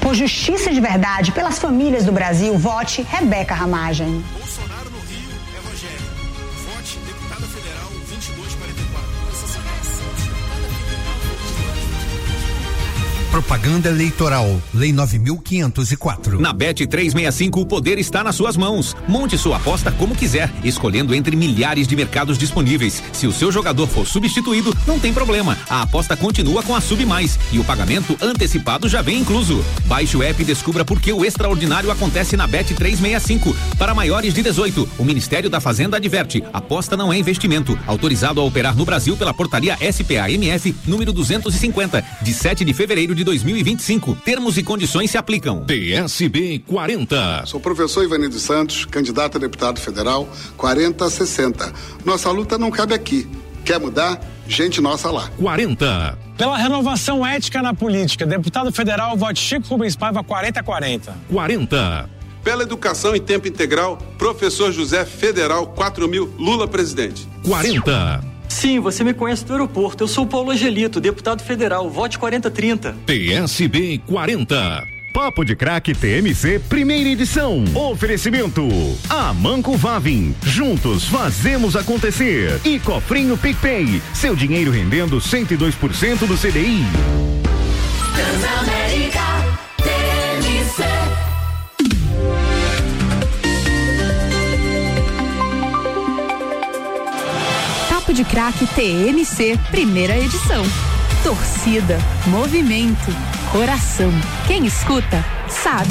Por justiça de verdade, pelas famílias do Brasil, vote Rebeca Ramagem. Bolsonaro no Rio é Rogério. Vote deputada federal 2244. Propaganda eleitoral, Lei 9.504. Na Bet365 o poder está nas suas mãos. Monte sua aposta como quiser, escolhendo entre milhares de mercados disponíveis. Se o seu jogador for substituído, não tem problema. A aposta continua com a Sub Mais e o pagamento antecipado já vem incluso. Baixe o app e descubra por que o extraordinário acontece na Bet365. Para maiores de 18, o Ministério da Fazenda adverte: aposta não é investimento. Autorizado a operar no Brasil pela portaria SPA-MF número 250, de 7 de fevereiro de 2025. Termos e condições se aplicam. PSB 40. Sou o professor Ivanildo Santos, candidato a deputado federal 4060. Nossa luta não cabe aqui. Quer mudar? Gente nossa lá. 40. Pela renovação ética na política, deputado federal, vote Chico Rubens Paiva 4040. 40. Pela educação em tempo integral, professor José Federal 4000, Lula presidente. 40. Sim, você me conhece do aeroporto. Eu sou o Paulo Angelito, deputado federal. Vote 4030. PSB 40. Papo de Craque TMC, primeira edição. Oferecimento: Amanco Vavin. Juntos fazemos acontecer. E Cofrinho PicPay. Seu dinheiro rendendo 102% do CDI. Transamérica TMC. Papo de Craque TMC, primeira edição. Torcida, movimento, coração. Quem escuta, sabe.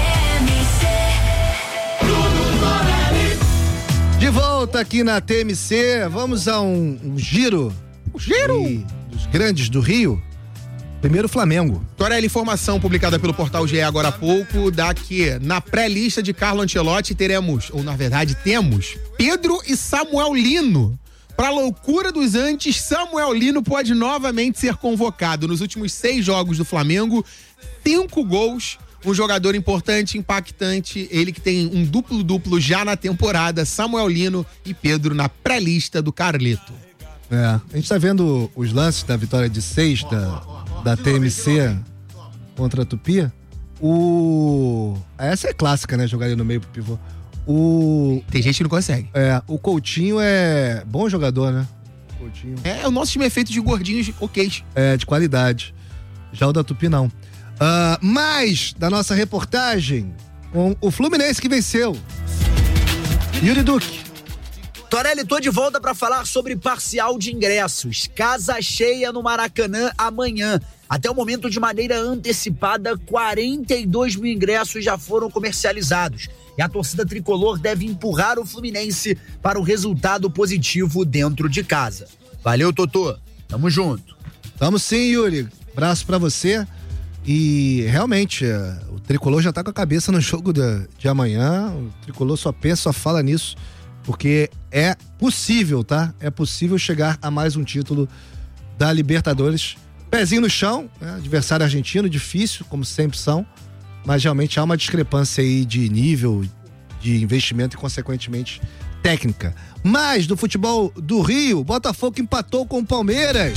De volta aqui na TMC, vamos a um giro. Dos grandes do Rio. Primeiro, Flamengo. Torelli, informação publicada pelo portal GE agora há pouco, dá que na pré-lista de Carlo Ancelotti teremos, ou na verdade temos, Pedro e Samuel Lino. Para loucura dos antes, Samuel Lino pode novamente ser convocado. Nos últimos 6 jogos do Flamengo, 5 gols, um jogador importante, impactante, ele que tem um duplo já na temporada, Samuel Lino e Pedro na pré-lista do Carleto. A gente tá vendo os lances da vitória de 6 da TMC contra a Tupi. Essa é clássica, né? Jogar ali no meio pro pivô. Tem gente que não consegue. O Coutinho é bom jogador, né? Coutinho. O nosso time é feito de gordinhos ok. De qualidade. Já o da Tupi, não. Mais da nossa reportagem com o Fluminense que venceu. Yuri Duque. Torelli, tô de volta para falar sobre parcial de ingressos. Casa cheia no Maracanã amanhã. Até o momento, de maneira antecipada, 42 mil ingressos já foram comercializados. E a torcida tricolor deve empurrar o Fluminense para o resultado positivo dentro de casa. Valeu, Totô. Tamo junto. Tamo sim, Yuri. Abraço pra você. E realmente, o tricolor já tá com a cabeça no jogo de amanhã. O tricolor só pensa, só fala nisso. Porque é possível, tá? É possível chegar a mais um título da Libertadores. Pezinho no chão, né? Adversário argentino, difícil, como sempre são. Mas realmente há uma discrepância aí de nível, de investimento e, consequentemente, técnica. Mas do futebol do Rio, Botafogo empatou com o Palmeiras.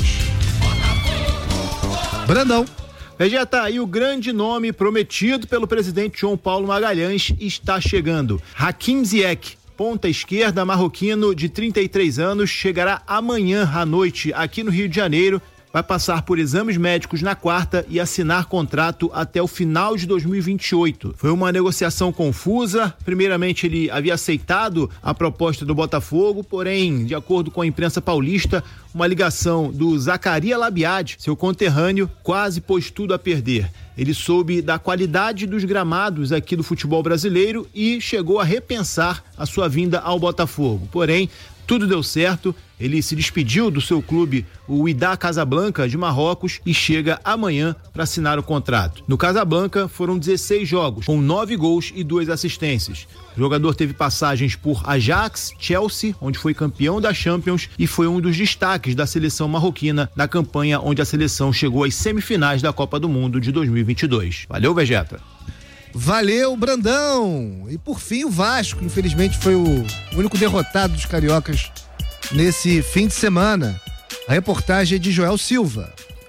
Brandão. Vegeta, aí o grande nome prometido pelo presidente João Paulo Magalhães está chegando. Hakim Ziyech, ponta esquerda marroquino de 33 anos, chegará amanhã à noite aqui no Rio de Janeiro. Vai passar por exames médicos na quarta e assinar contrato até o final de 2028. Foi uma negociação confusa. Primeiramente, ele havia aceitado a proposta do Botafogo, porém, de acordo com a imprensa paulista, uma ligação do Zaccaria Labiade, seu conterrâneo, quase pôs tudo a perder. Ele soube da qualidade dos gramados aqui do futebol brasileiro e chegou a repensar a sua vinda ao Botafogo. Porém, tudo deu certo, ele se despediu do seu clube, o Wydad Casablanca de Marrocos, e chega amanhã para assinar o contrato. No Casablanca foram 16 jogos, com 9 gols e 2 assistências. O jogador teve passagens por Ajax, Chelsea, onde foi campeão da Champions, e foi um dos destaques da seleção marroquina na campanha onde a seleção chegou às semifinais da Copa do Mundo de 2022. Valeu, Vegeta. Valeu, Brandão! E por fim, o Vasco, infelizmente, foi o único derrotado dos cariocas nesse fim de semana. A reportagem é de Joel Silva.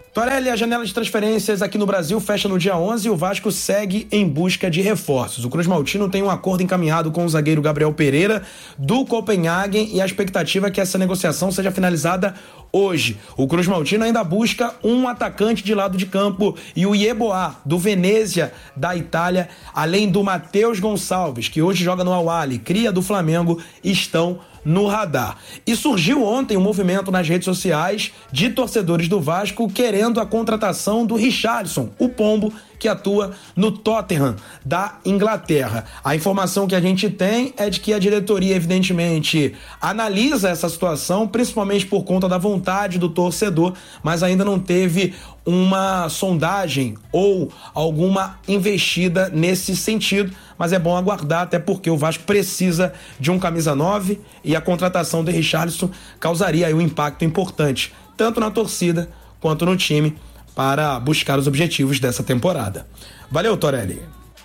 Torelli, a janela de transferências aqui no Brasil fecha no dia 11 e o Vasco segue em busca de reforços. O Cruz Maltino tem um acordo encaminhado com o zagueiro Gabriel Pereira do Copenhagen e a expectativa é que essa negociação seja finalizada hoje. O Cruz Maltino ainda busca um atacante de lado de campo e o Yeboah, do Venezia, da Itália, além do Matheus Gonçalves, que hoje joga no Al-Ahly, cria do Flamengo, estão no radar. E surgiu ontem um movimento nas redes sociais de torcedores do Vasco querendo a contratação do Richarlison, o pombo que atua no Tottenham da Inglaterra. A informação que a gente tem é de que a diretoria, evidentemente, analisa essa situação, principalmente por conta da vontade do torcedor, mas ainda não teve uma sondagem ou alguma investida nesse sentido, mas é bom aguardar, até porque o Vasco precisa de um camisa 9 e a contratação do Richarlison causaria aí um impacto importante, tanto na torcida quanto no time, para buscar os objetivos dessa temporada. Valeu, Torelli.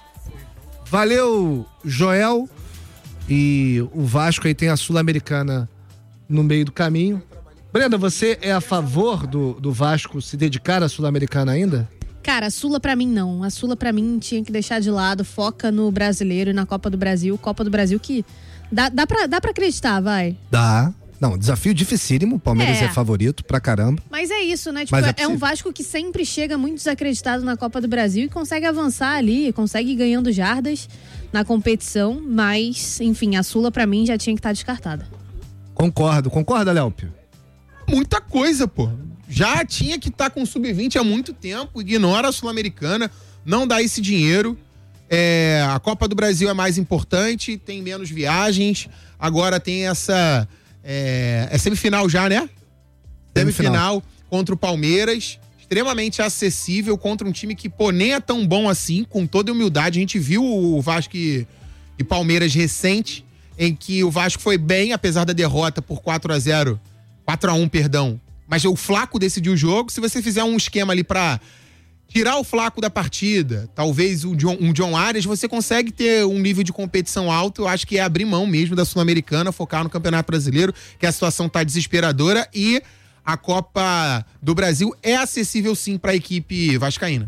Valeu, Joel. E o Vasco aí tem a Sul-Americana no meio do caminho. Brenda, você é a favor do Vasco se dedicar à Sul-Americana ainda? Cara, a Sula pra mim não. A Sula pra mim tinha que deixar de lado, foca no Brasileiro e na Copa do Brasil. Copa do Brasil que dá pra acreditar, vai. Dá. Não, desafio dificílimo, o Palmeiras é favorito pra caramba. Mas é isso, né? Tipo, Mas é um Vasco que sempre chega muito desacreditado na Copa do Brasil e consegue avançar ali, consegue ir ganhando jardas na competição, mas, enfim, a Sula pra mim já tinha que estar descartada. Concorda, Léopio? Muita coisa, pô. Já tinha que estar com o Sub-20 há muito tempo, ignora a Sul-Americana, não dá esse dinheiro. A Copa do Brasil é mais importante, tem menos viagens, agora tem essa... É semifinal já, né? Semifinal contra o Palmeiras, extremamente acessível contra um time que, pô, nem é tão bom assim, com toda humildade. A gente viu o Vasco e Palmeiras recente, em que o Vasco foi bem, apesar da derrota por 4-1, perdão. Mas o Flaco decidiu o jogo. Se você fizer um esquema ali pra tirar o Flaco da partida, talvez um John Arias, você consegue ter um nível de competição alto. Eu acho que é abrir mão mesmo da Sul-Americana, focar no Campeonato Brasileiro, que a situação tá desesperadora, e a Copa do Brasil é acessível sim pra equipe vascaína.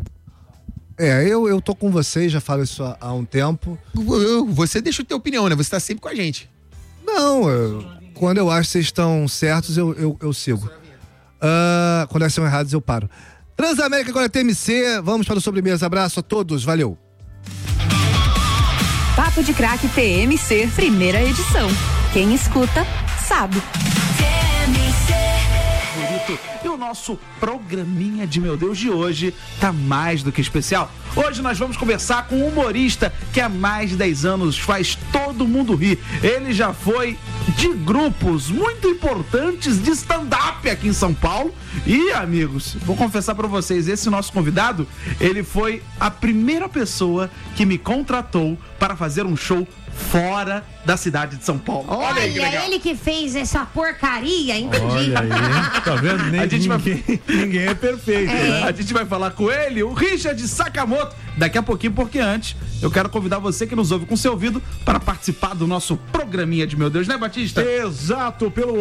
Eu tô com vocês, já falo isso há um tempo. Você deixa a tua opinião, né? Você tá sempre com a gente. Não, quando eu acho que vocês estão certos, eu sigo. Quando eles são errados, eu paro. Transamérica agora TMC, vamos para o sobremesa. Abraço a todos, valeu. Papo de Craque TMC, primeira edição. Quem escuta, sabe. E o nosso programinha de Meu Deus de hoje tá mais do que especial. Hoje nós vamos conversar com um humorista que há mais de 10 anos faz todo mundo rir. Ele já foi de grupos muito importantes de stand-up aqui em São Paulo. E, amigos, vou confessar pra vocês, esse nosso convidado, ele foi a primeira pessoa que me contratou para fazer um show fora da cidade de São Paulo. Olha aí, que legal. Ele que fez essa porcaria, entendi. Olha aí, tá vendo? Ninguém é perfeito, né? A gente vai falar com ele, o Richard Sakamoto, daqui a pouquinho, porque antes eu quero convidar você que nos ouve com seu ouvido para participar do nosso programinha de Meu Deus, né, Batista? Exato, pelo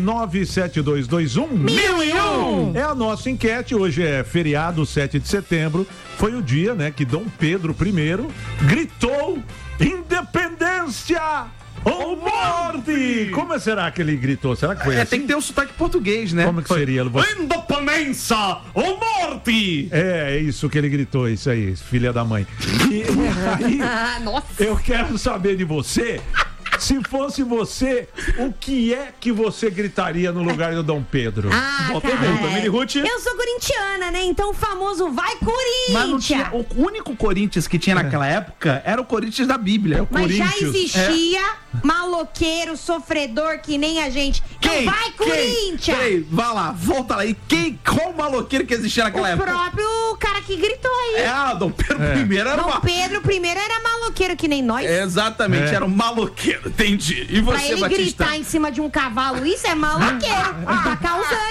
11-97221-1001. É a nossa enquete, hoje é feriado, 7 de setembro, foi o dia, né, que Dom Pedro I gritou Independência ou morte! Como será que ele gritou? Será que foi assim? Tem que ter um sotaque português, né? Como que seria? Independência ou morte! É isso que ele gritou, isso aí, filha da mãe. E aí, eu quero saber de você, se fosse você, o que é que você gritaria no lugar do Dom Pedro? Eu sou corintiana, né? Então o famoso vai Corinthians! Mas não tinha, o único Corinthians que tinha naquela época era o Corinthians da Bíblia. Mas já existia maloqueiro, sofredor que nem a gente. Então vai Corinthians! Peraí, vai lá, volta lá. E qual maloqueiro que existia naquela época? O próprio cara que gritou aí. Dom Pedro I era Dom Pedro I era maloqueiro que nem nós. Exatamente, era um maloqueiro, entendi. E você, pra ele Batista? gritar em cima de um cavalo, isso é maloqueiro. Tá causando.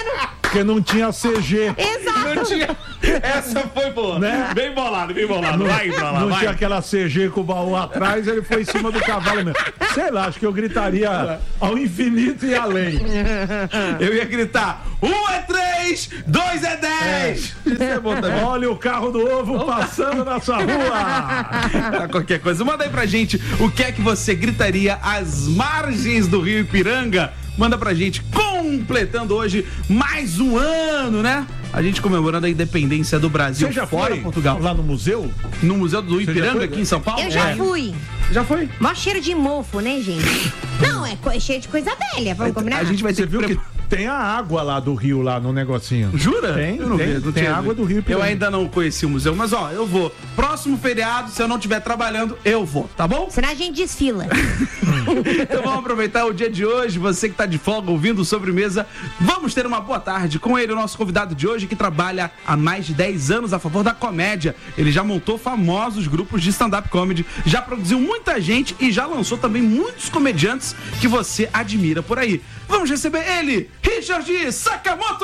porque não tinha CG. Exato. Não tinha. Essa foi boa. Né? Bem bolado, bem bolado. Vai pra lá, Não vai. tinha aquela CG com o baú atrás, ele foi em cima do cavalo mesmo. Sei lá, acho que eu gritaria ao infinito e além. Eu ia gritar: 1 é 3, 2 é 10. Isso é bom também. Olha o carro do ovo passando na sua rua. Qualquer coisa, manda aí pra gente o que é que você gritaria às margens do Rio Ipiranga. Manda pra gente, completando hoje mais um ano, né? A gente comemorando a independência do Brasil. Você já fora foi Portugal. Lá no museu? No Museu do Você já Ipiranga, foi? aqui em São Paulo? Eu já fui. Já foi? Mó cheiro de mofo, né, gente? Não, é cheio de coisa velha, vamos combinar? A gente vai ter Você viu que tem a água lá do rio, lá no negocinho. Jura? Tem, Eu não tem, vi, não tem tinha água visto. do rio Eu Ipiranga. ainda não conheci o museu, mas ó, eu vou. Próximo feriado, se eu não estiver trabalhando, eu vou, tá bom? Senão a gente desfila. Então vamos aproveitar o dia de hoje, você que tá de folga ouvindo Sobremesa, vamos ter uma boa tarde com ele, o nosso convidado de hoje, que trabalha há mais de 10 anos a favor da comédia. Ele já montou famosos grupos de stand-up comedy, já produziu muita gente e já lançou também muitos comediantes que você admira por aí. Vamos receber ele, Richard Sakamoto!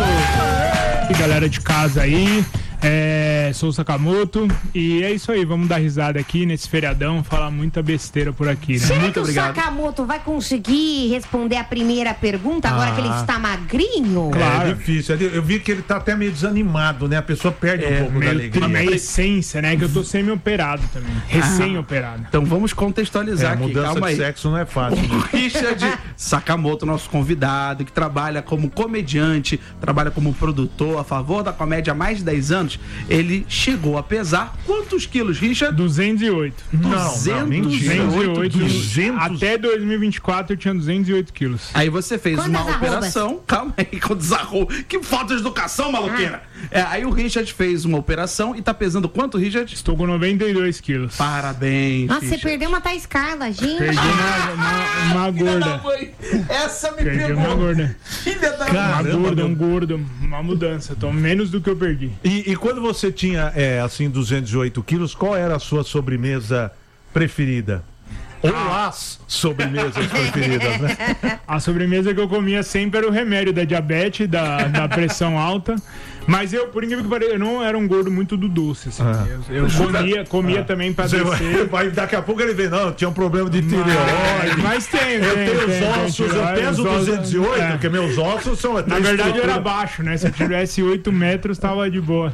E galera de casa aí, sou o Sakamoto e é isso aí, vamos dar risada aqui nesse feriadão, falar muita besteira por aqui, né? Será Muito que obrigado. o Sakamoto vai conseguir responder a primeira pergunta agora que ele está magrinho? Claro. É difícil. Eu vi que ele tá até meio desanimado, né? A pessoa perde um pouco da alegria. A minha essência, né? Que eu tô semi-operado também, recém-operado. Então vamos contextualizar aqui, mudança calma de aí. sexo não é fácil. O Richard Sakamoto, nosso convidado, que trabalha como comediante, trabalha como produtor a favor da comédia há mais de 10 anos, ele chegou a pesar quantos quilos, Richard? 208. Não, mentira. 208. Até 2024 eu tinha 208 quilos. Aí você fez Quantas uma arrobas? operação. Calma aí, com desarrou. Que falta de educação, maloqueira. Aí o Richard fez uma operação e tá pesando quanto, Richard? Estou com 92 quilos. Parabéns. Nossa, você Richard. perdeu uma Thaís Carla, gente. Perdi uma gorda. Essa me Perdi pegou. uma gorda. Filha da Um gordo, uma mudança. Então, menos do que eu perdi. E quando você tinha, assim, 208 quilos, qual era a sua sobremesa preferida? Ou as sobremesas preferidas, né? A sobremesa que eu comia sempre era o remédio da diabetes, da pressão alta. Mas eu, por incrível que pareça, eu não era um gordo muito do doce, assim. Eu comia também pra descer. Daqui a pouco ele vem, não, tinha um problema de tireoide. Mas tem, eu tenho os ossos, eu peso 208, porque meus ossos são... Na verdade eu era baixo, né? Se eu tivesse 8 metros, tava de boa.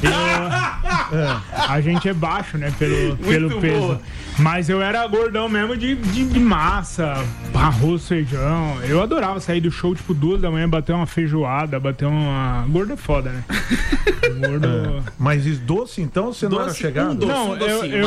A gente é baixo, né? Pelo peso. Boa. Mas eu era gordão mesmo de massa, arroz, feijão. Eu adorava sair do show, tipo, 2 da manhã, bater uma feijoada, bater uma... Gordo é foda, né? Gordo... Mas doce, então, você não era chegado? Não,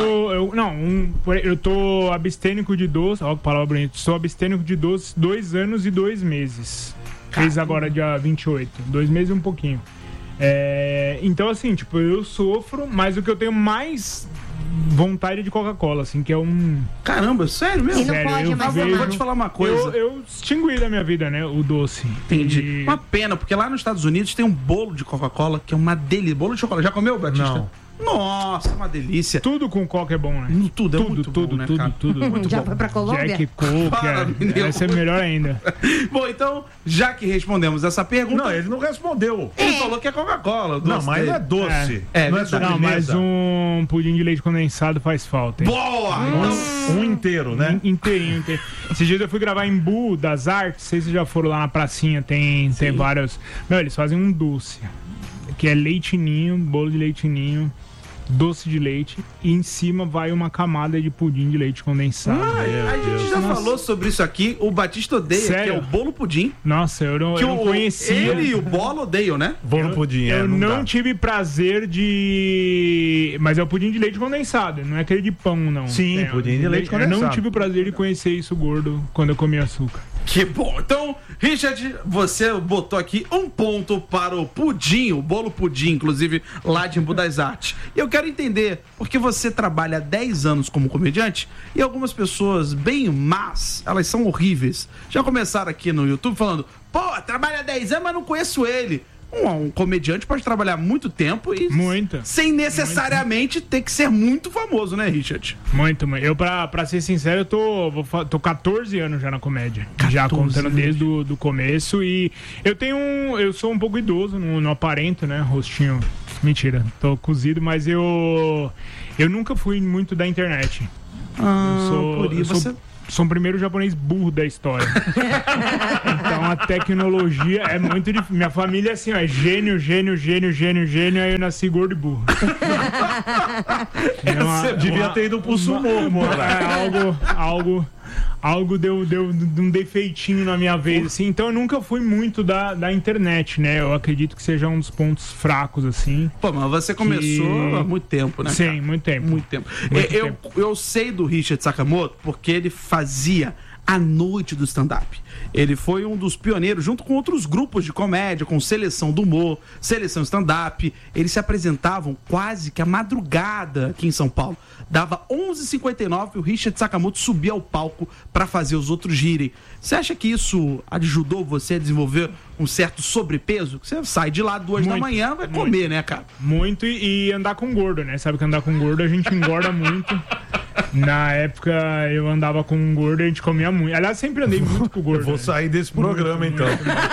eu tô abstênico de doce, ó que palavra bonita, estou abstênico de doce 2 anos e 2 meses. Fez agora dia 28, 2 meses e um pouquinho. Então, assim, tipo, eu sofro, mas o que eu tenho mais vontade de Coca-Cola, assim, que é um... Caramba, sério mesmo? Sério, Eu vou te falar uma coisa. Eu extingui da minha vida, né, o doce. Entendi. Uma pena, porque lá nos Estados Unidos tem um bolo de Coca-Cola que é uma delícia. Bolo de chocolate. Já comeu, Batista? Não. Nossa, uma delícia. Tudo com Coca é bom, né? Tudo é muito bom, né, cara? Tudo. Muito Já bom. Foi pra Colômbia? Jack Coke, essa é melhor ainda. Bom, então, já que respondemos essa pergunta... Não, ele não respondeu. Ele falou que é Coca-Cola. Não, mas não é doce. Não é sobremesa. Não, mas um pudim de leite condensado faz falta, hein? Boa! Um inteiro, né? Inteirinho. Esses dias eu fui gravar em Bu das Artes, não sei se vocês já foram lá na pracinha, tem vários... Meu, eles fazem um doce, que é leitinho, bolo de leitinho, doce de leite, e em cima vai uma camada de pudim de leite condensado. A gente já falou sobre isso aqui. O Batista odeia, Sério? que é o bolo pudim. Nossa, eu não conhecia. Ele e o bolo odeiam, né? Bolo pudim, Eu não dá. tive prazer de... Mas é o pudim de leite condensado, não é aquele de pão, não. Sim, pudim de leite Eu condensado. não tive o prazer de conhecer isso gordo quando eu comi açúcar. Que bom. Então, Richard, você botou aqui um ponto para o pudim, o bolo pudim, inclusive lá de Embu das Artes. E eu quero entender, porque você trabalha há 10 anos como comediante e algumas pessoas bem más, elas são horríveis, já começaram aqui no YouTube falando, pô, trabalha há 10 anos, mas não conheço ele. Um comediante pode trabalhar muito tempo e sem necessariamente ter que ser muito famoso, né, Richard? Muito. Eu, pra ser sincero, eu tô 14 anos já na comédia. Já contando desde o começo. E eu sou um pouco idoso, não aparento, né? Rostinho. Mentira, tô cozido, mas eu nunca fui muito da internet. Sou o primeiro japonês burro da história. Então a tecnologia é muito difícil. Minha família é assim, ó, é gênio, aí eu nasci gordo e burro. Você devia ter ido pro sumô, algo deu um defeitinho na minha vez, assim. Então eu nunca fui muito da internet, né? Eu acredito que seja um dos pontos fracos, assim. Pô, mas você começou há muito tempo, né? Sim, cara? Muito tempo. Eu sei do Richard Sakamoto porque ele fazia a noite do stand-up. Ele foi um dos pioneiros, junto com outros grupos de comédia, com Seleção do Humor, Seleção Stand-up. Eles se apresentavam quase que à madrugada aqui em São Paulo. Dava 11h59 e o Richard Sakamoto subia ao palco para fazer os outros girem. Você acha que isso ajudou você a desenvolver um certo sobrepeso? Você sai de lá 2 da manhã, vai comer, né, cara? Muito, e andar com gordo, né? Sabe que andar com gordo a gente engorda muito. Na época eu andava com um gordo e a gente comia muito. Aliás, sempre andei muito com o gordo. Eu vou sair desse programa, então.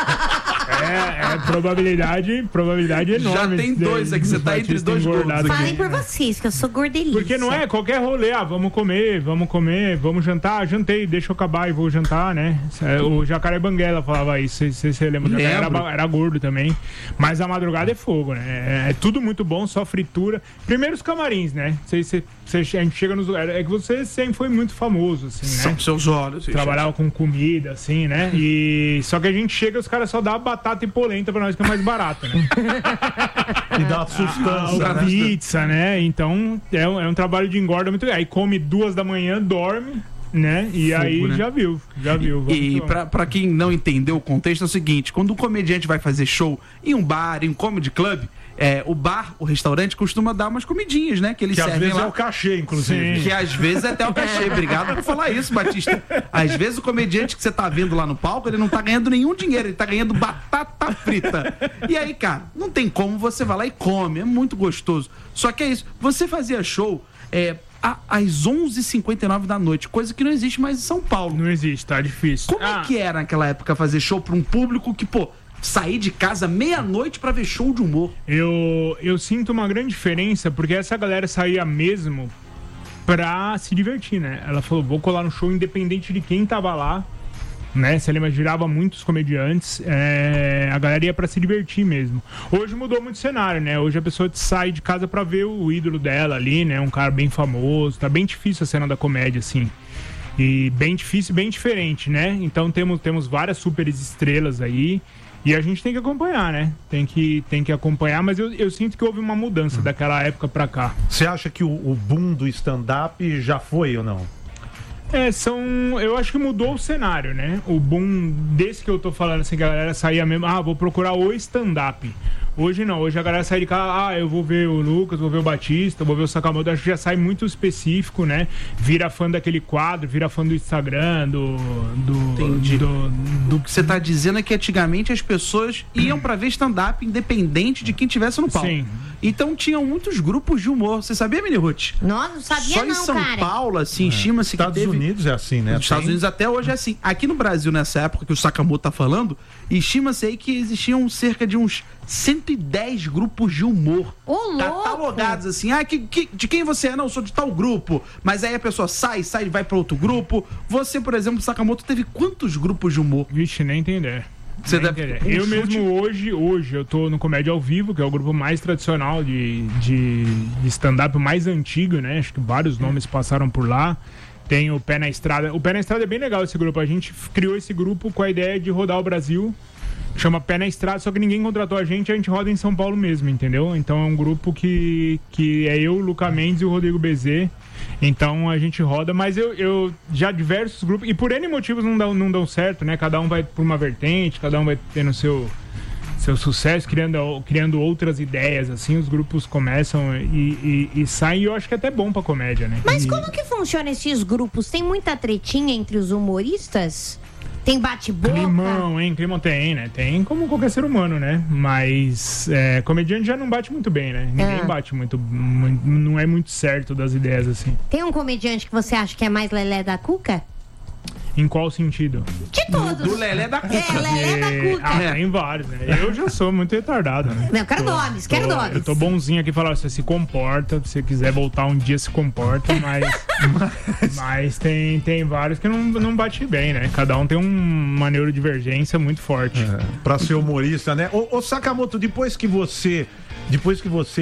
Probabilidade enorme. Já tem dois aqui, você tá entre dois gordos. Falem por vocês, que eu sou gordelícia. Porque não é qualquer rolê, vamos comer, vamos jantar. Jantei, deixa eu acabar e vou jantar, né? O Jacaré Banguela falava isso, você lembra? Era gordo também. Mas a madrugada é fogo, né? É tudo muito bom, só fritura. Primeiro os camarins, né? A gente chega nos lugares. É que você sempre foi muito famoso, assim, né? São seus olhos. Trabalhava com comida, assim, né? E só que a gente chega, os caras só dão batata e polenta pra nós, que é mais barato, né? E dá sustância, né? Pizza, né? Então é um trabalho de engorda muito. Aí come 2 da manhã, dorme, né? E fogo, aí, né? Já viu. E pra quem não entendeu o contexto, é o seguinte: quando um comediante vai fazer show em um bar, em um comedy club, o restaurante costuma dar umas comidinhas, né? Que eles servem às vezes lá. É o cachê, inclusive. Sim. Que às vezes é até o cachê. Obrigado por falar isso, Batista. Às vezes o comediante que você tá vendo lá no palco, ele não tá ganhando nenhum dinheiro, ele tá ganhando batata frita. E aí, cara, não tem como, você vai lá e come, é muito gostoso. Só que é isso, você fazia show às 11h59 da noite, coisa que não existe mais em São Paulo. Não existe, tá difícil. Como é que era naquela época fazer show pra um público que, sair de casa meia-noite pra ver show de humor? Eu sinto uma grande diferença, porque essa galera saía mesmo pra se divertir, né? Ela falou, vou colar no show independente de quem tava lá, né? Você lembra, girava muitos comediantes, a galera ia pra se divertir mesmo. Hoje mudou muito o cenário, né? Hoje a pessoa sai de casa pra ver o ídolo dela ali, né? Um cara bem famoso, tá bem difícil a cena da comédia, assim. E bem difícil, bem diferente, né? Então temos várias super estrelas aí. E a gente tem que acompanhar, né? Tem que acompanhar, mas eu sinto que houve uma mudança daquela época pra cá. Você acha que o boom do stand-up já foi ou não? Eu acho que mudou o cenário, né? O boom desse que eu tô falando, assim, que a galera saía mesmo, vou procurar o stand-up. Hoje não, hoje a galera sai de casa, eu vou ver o Lucas, vou ver o Batista, vou ver o Sakamoto, acho que já sai muito específico, né? Vira fã daquele quadro, vira fã do Instagram, do que você tá dizendo é que antigamente as pessoas iam pra ver stand-up independente de quem tivesse no palco. Sim. Então tinham muitos grupos de humor. Você sabia, Mini Ruth? Nossa, não sabia. Só em São Paulo, assim, estima-se que Estados Unidos é assim, né? Nos Estados Unidos até hoje é assim. Aqui no Brasil, nessa época que o Sakamoto tá falando, estima-se aí que existiam cerca de uns 110 grupos de humor. Catalogados assim. De quem você é? Não, eu sou de tal grupo. Mas aí a pessoa sai e vai pra outro grupo. Você, por exemplo, Sakamoto, teve quantos grupos de humor? Vixe, nem tem ideia. Eu mesmo hoje eu tô no Comédia ao Vivo, que é o grupo mais tradicional de stand-up, mais antigo, né? Acho que vários nomes passaram por lá. Tem o Pé na Estrada. O Pé na Estrada é bem legal esse grupo. A gente criou esse grupo com a ideia de rodar o Brasil. Chama Pé na Estrada, só que ninguém contratou a gente roda em São Paulo mesmo, entendeu? Então é um grupo que é eu, o Luca Mendes e o Rodrigo Bezê. Então a gente roda, mas eu já diversos grupos, e por N motivos não dão certo, né? Cada um vai por uma vertente, cada um vai tendo seu sucesso, criando outras ideias, assim, os grupos começam e saem, e eu acho que é até bom pra comédia, né? Mas como que funciona esses grupos? Tem muita tretinha entre os humoristas? Tem bate-boca? Climão tem, né? Tem como qualquer ser humano, né? Mas comediante já não bate muito bem, né? Ninguém bate muito, não é muito certo das ideias, assim. Tem um comediante que você acha que é mais lelé da cuca? Em qual sentido? De todos. Do lelé da cuca. Lelé da cuca. Tem vários, né? Eu já sou muito retardado, né? Não, quero nomes. Eu tô bonzinho aqui falando, você se comporta, se você quiser voltar um dia, se comporta, mas tem vários que não bate bem, né? Cada um tem uma neurodivergência muito forte. Pra ser humorista, né? Ô Sakamoto, depois que você